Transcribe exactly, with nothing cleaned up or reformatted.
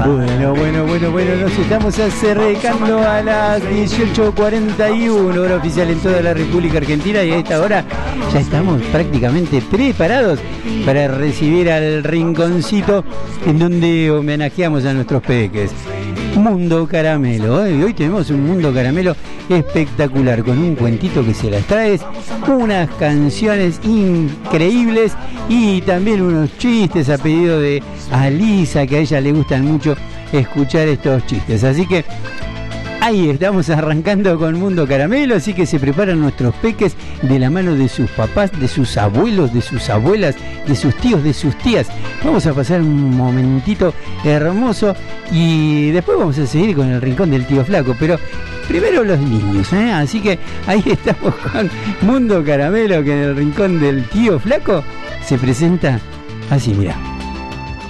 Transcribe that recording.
Bueno, bueno, bueno, bueno, nos estamos acercando a las dieciocho cuarenta y uno, hora oficial en toda la República Argentina, y a esta hora ya estamos prácticamente preparados para recibir al rinconcito en donde homenajeamos a nuestros peques. Mundo Caramelo, ¿eh? Hoy tenemos un Mundo Caramelo espectacular, con un cuentito que se las trae, unas canciones increíbles y también unos chistes a pedido de Alisa, que a ella le gustan mucho escuchar estos chistes. Así que ahí estamos arrancando con Mundo Caramelo, así que se preparan nuestros peques de la mano de sus papás, de sus abuelos, de sus abuelas, de sus tíos, de sus tías. Vamos a pasar un momentito hermoso y después vamos a seguir con el rincón del tío Flaco, pero primero los niños, ¿eh? Así que ahí estamos con Mundo Caramelo, que en el rincón del tío Flaco se presenta así, mira.